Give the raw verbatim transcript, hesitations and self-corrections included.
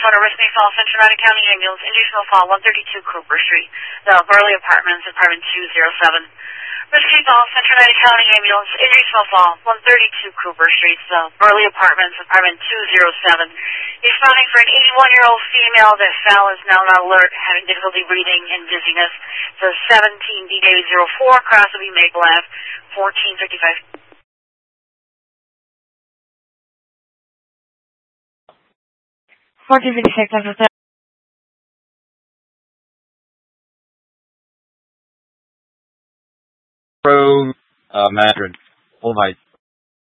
Minnesota, Risky Falls, Cincinnati County Ambulance, Industrial Fall, one thirty-two Cooper Street, the Burley Apartments, apartment two oh seven. Risky Falls, Cincinnati County Ambulance, Industrial Fall, one thirty-two Cooper Street, the Burley Apartments, apartment two oh seven. Responding for an eighty-one-year-old female that fell is now not alert, having difficulty breathing and dizziness. The seventeen D J zero four, Crosby Maple Ave, fourteen fifty-five. fourteen fifty-six, after that. Road, uh, Madrid, full height.